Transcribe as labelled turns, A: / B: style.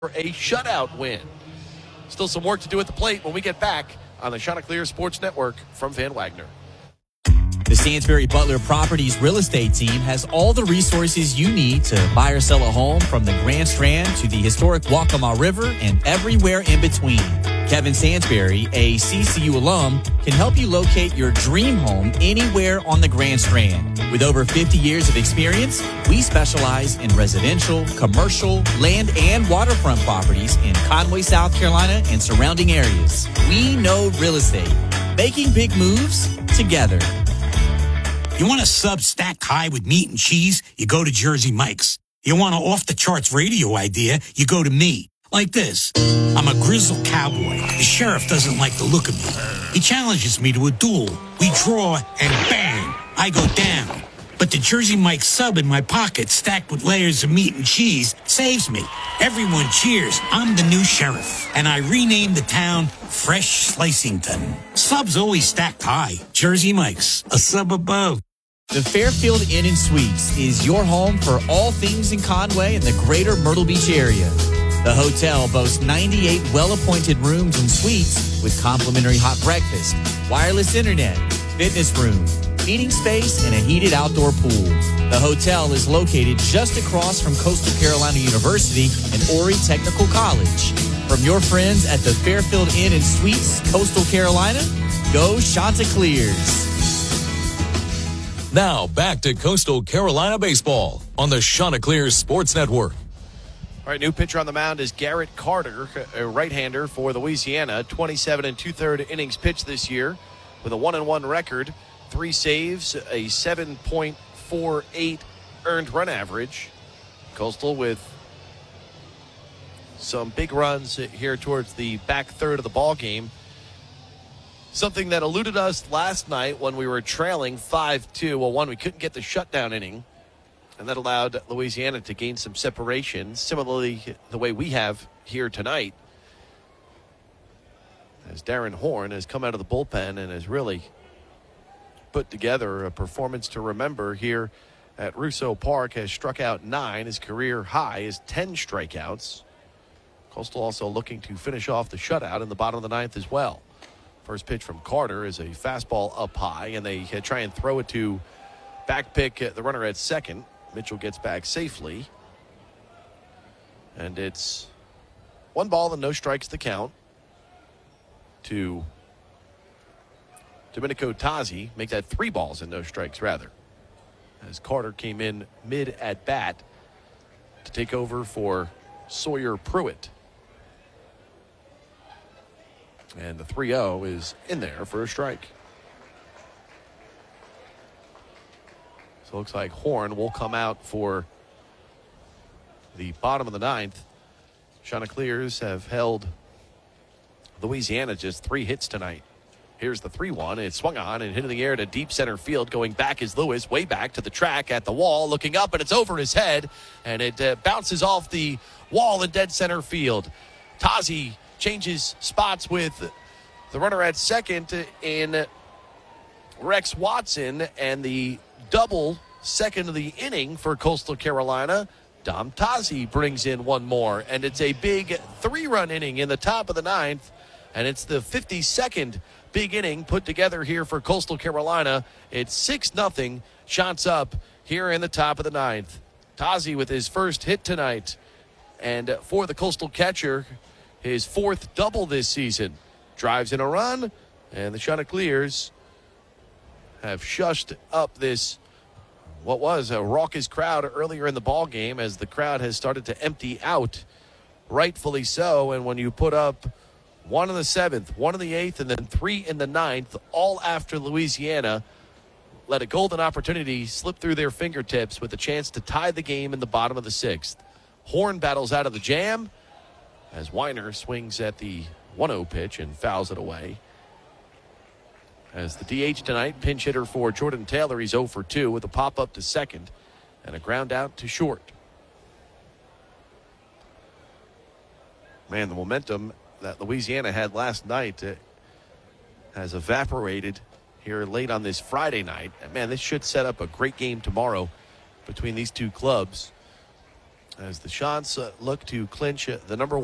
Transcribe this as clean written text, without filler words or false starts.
A: a shutout win. Still some work to do at the plate when we get back on the Chanticleer Sports Network from Van Wagner.
B: The Stansberry Butler Properties real estate team has all the resources you need to buy or sell a home, from the Grand Strand to the historic Waccamaw River and everywhere in between. Kevin Stansberry, a CCU alum, can help you locate your dream home anywhere on the Grand Strand. With over 50 years of experience, we specialize in residential, commercial, land, and waterfront properties in Conway, South Carolina, and surrounding areas. We know real estate, making big moves together.
C: You want a sub stacked high with meat and cheese? You go to Jersey Mike's. You want an off-the-charts radio idea? You go to me. Like this. I'm a grizzled cowboy. The sheriff doesn't like the look of me. He challenges me to a duel. We draw, and bang, I go down. But the Jersey Mike's sub in my pocket, stacked with layers of meat and cheese, saves me. Everyone cheers. I'm the new sheriff. And I renamed the town Fresh Slicington. Subs always stacked high. Jersey Mike's, a sub above.
B: The Fairfield Inn and Suites is your home for all things in Conway and the greater Myrtle Beach area. The hotel boasts 98 well-appointed rooms and suites with complimentary hot breakfast, wireless internet, fitness room, meeting space, and a heated outdoor pool. The hotel is located just across from Coastal Carolina University and Horry Technical College. From your friends at the Fairfield Inn and Suites, Coastal Carolina, go Chanticleers.
D: Now, back to Coastal Carolina baseball on the Chanticleer Sports Network.
A: All right, new pitcher on the mound is Garrett Carter, a right-hander for Louisiana. 27 2/3 innings pitched this year with a 1-1 record, 3 saves, a 7.48 earned run average. Coastal with some big runs here towards the back third of the ball game. Something that eluded us last night when we were trailing 5-2. Well, one, we couldn't get the shutdown inning, and that allowed Louisiana to gain some separation, similarly the way we have here tonight, as Darren Horn has come out of the bullpen and has really put together a performance to remember here at Russo Park. Has struck out 9. His career high is 10 strikeouts. Coastal also looking to finish off the shutout in the bottom of the 9th as well. First pitch from Carter is a fastball up high, and they try and throw it to back pick the runner at second. Mitchell gets back safely. And it's 1 ball and no strikes to count to Domenico Tazi. Make that 3 balls and no strikes, rather, as Carter came in mid at bat to take over for Sawyer Pruitt. And the 3-0 is in there for a strike. So it looks like Horn will come out for the bottom of the 9th. Chanticleers have held Louisiana just 3 hits tonight. Here's the 3-1. It's swung on and hit in the air to deep center field. Going back is Lewis, way back to the track at the wall, looking up, and it's over his head, and it bounces off the wall in dead center field. Tazi changes spots with the runner at second in Rex Watson, and the double second of the inning for Coastal Carolina. Dom Tazi brings in 1 more, and it's a big 3-run inning in the top of the 9th, and it's the 52nd big inning put together here for Coastal Carolina. It's 6-0, shots up here in the top of the 9th. Tazi with his first hit tonight, and for the Coastal catcher, his 4th double this season. Drives in a run, and the Chanticleers have shushed up this, what was a raucous crowd earlier in the ball game, as the crowd has started to empty out, rightfully so. And when you put up 1 in the 7th, 1 in the 8th, and then 3 in the 9th, all after Louisiana let a golden opportunity slip through their fingertips with a chance to tie the game in the bottom of the 6th. Horn battles out of the jam, as Weiner swings at the 1-0 pitch and fouls it away. As the DH tonight, pinch hitter for Jordan Taylor, he's 0 for 2 with a pop-up to second and a ground out to short. Man, the momentum that Louisiana had last night has evaporated here late on this Friday night. And man, this should set up a great game tomorrow between these two clubs. as the Chants look to clinch the number